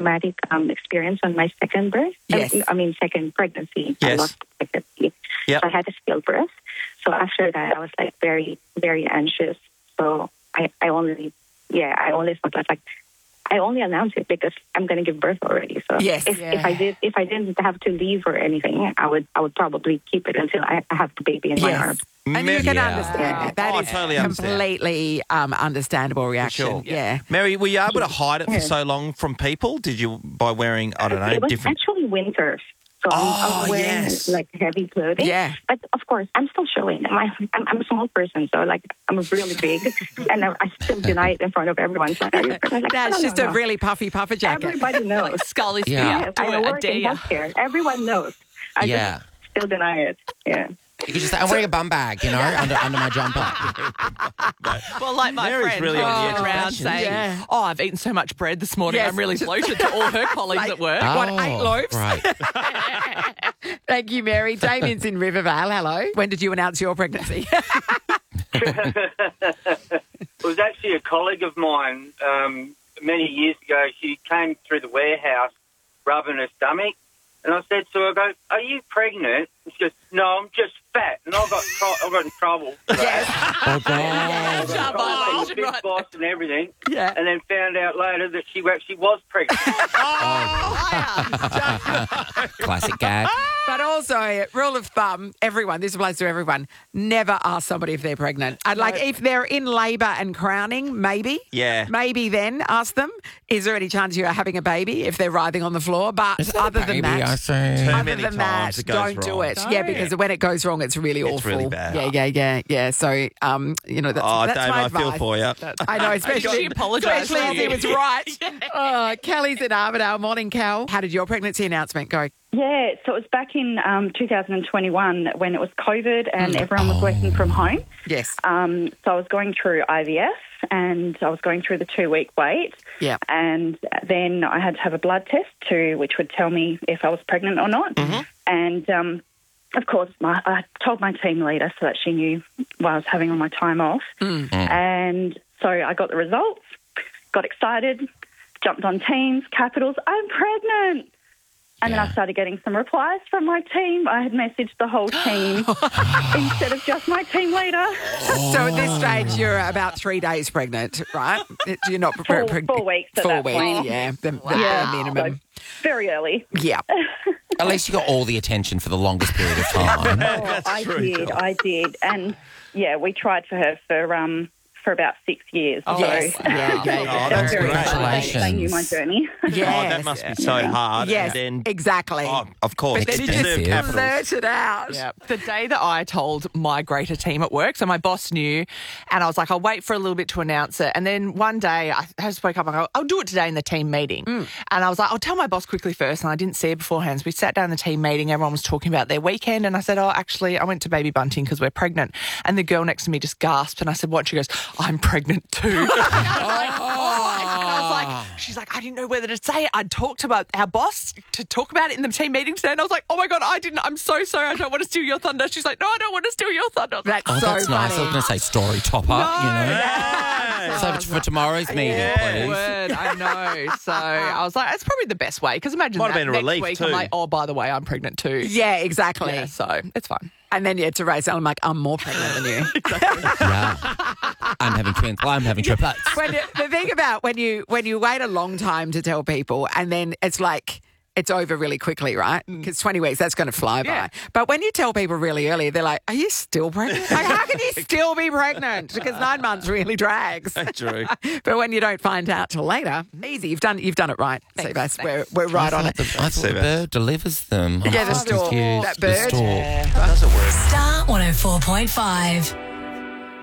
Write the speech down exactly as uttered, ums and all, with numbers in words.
traumatic um, experience on my second birth. Yes. I, I mean, second pregnancy. Yes. I lost pregnancy. Yep. So I had a stillbirth. So after that, I was like very, very anxious. So I, I only, yeah, I only thought like, I only announced it because I'm going to give birth already. So Yes. if, Yeah. if I did, if I didn't have to leave or anything, I would, I would probably keep it until I have the baby in my Yes. arms. And you can Yeah. understand Yeah. it. That Oh, I is totally understand. completely um, understandable reaction. sure. Yeah. Mary, were you able to hide it for Yeah. so long from people? Did you, by wearing, I don't know, It was different... actually winter. So I'm, Oh, I'm wearing yes. like heavy clothing. Yeah. But of course, I'm still showing. I'm, I'm, I'm a small person, so like I'm really big, and I, I still deny it in front of everyone. So I'm like, That's no, just no, a no. really puffy puffer jacket. Everybody knows. Scully spear. Yeah. Yes, Do I it, I work dare in you. healthcare. Everyone knows. I Yeah. just still deny it. Yeah. You could just say, I'm wearing a bum bag, you know, under under my jumper. Well, like my Mary's friend really on the edge going of around fashion. saying, Yeah. oh, I've eaten so much bread this morning, Yes. I'm really bloated to all her colleagues Like- at work. What, eight loaves? Right. Thank you, Mary. Damien's in Rivervale. Hello. When did you announce your pregnancy? It was actually a colleague of mine um, many years ago. She came through the warehouse rubbing her stomach, and I said to her, I go, "Are you pregnant?" And she goes, "No, I'm just fat." And I got tr- I got in trouble. For Yes. that. Oh, God. I got in trouble Oh, from the big right. boss and everything. Yeah. And then found out later that she actually was pregnant. Classic gag. But also, rule of thumb, everyone, this applies to everyone, never ask somebody if they're pregnant. I'd like, if they're in labour and crowning, maybe. Yeah. Maybe then ask them, is there any chance you are having a baby if they're writhing on the floor? But Is that a other baby, than I that... see? Too Other many than times that, it goes don't do wrong. it. Yeah, because when it goes wrong, it's really It's awful. really bad. Yeah, yeah, yeah, yeah. So, um, you know, that's, Oh, that's Dave, my I feel advice. for you. I know, especially, She apologised especially to as he you. was right. Oh, Kelly's in Armidale. Morning, Cal. How did your pregnancy announcement go? Yeah, so it was back in um, two thousand twenty-one when it was COVID and everyone was working from home. Yes. Um, so I was going through I V F and I was going through the two-week wait. Yeah. And then I had to have a blood test too, which would tell me if I was pregnant or not. And, um, of course, my, I told my team leader so that she knew what I was having on my time off. And so I got the results, got excited, jumped on Teams, capitals, I'm pregnant. And then I started getting some replies from my team. I had messaged the whole team instead of just my team leader. So at this stage, you're about three days pregnant, right? You're not Four- preg- four weeks at Four that weeks, point. yeah, the, the Yeah. bare minimum. Very early. Yeah. At least you got all the attention for the longest period of time. Oh, I did, I did. And, yeah, we tried for her for um for about six years. Oh, so Yes. Yeah, yeah, Oh, yeah. that's very great. excited. They knew my journey. Yes. Oh, that must be so hard. Yes, And then, exactly. oh, of course. But then you Deserved just capitals. blurt it out. Yeah. The day that I told my greater team at work, so my boss knew, and I was like, I'll wait for a little bit to announce it. And then one day I just woke up and I go, I'll do it today in the team meeting. And I was like, I'll tell my boss quickly first. And I didn't see her beforehand. So we sat down in the team meeting. Everyone was talking about their weekend. And I said, oh, actually, I went to Baby Bunting because we're pregnant. And the girl next to me just gasped. And I said, what? She goes, I'm pregnant too. And I was like, oh. And I was like, she's like, I didn't know whether to say it. I'd talked about our boss to talk about it in the team meeting today. And I was like, oh my God, I didn't. I'm so sorry. I don't want to steal your thunder. She's like, no, I don't want to steal your thunder. That's Oh, so that's nice. I was funny. going to say story topper, you know. Hey. So for tomorrow's meeting, Yeah. please. Word, I know. So I was like, it's probably the best way because imagine Might have that been a next relief week too. I'm like, oh, by the way, I'm pregnant too. Yeah, exactly. Yeah, so it's fine. And then you had to race and I'm like, I'm more pregnant than you. Yeah. I'm having twins. I'm having triplets. when you, the thing about when you when you wait a long time to tell people and then it's like it's over really quickly, right? Because twenty weeks, that's going to fly Yeah. by. But when you tell people really early, they're like, are you still pregnant? Like, how can you still be pregnant? Because nine months really drags. True. But when you don't find out till later, easy. You've done you've done it right, Thanks, Seabass. We're, we're right I on thought it. The, I thought the Seabass. bird delivers them. I'm Yeah, the so stork. confused. That The bird. stork. How does it work? Star one oh four point five.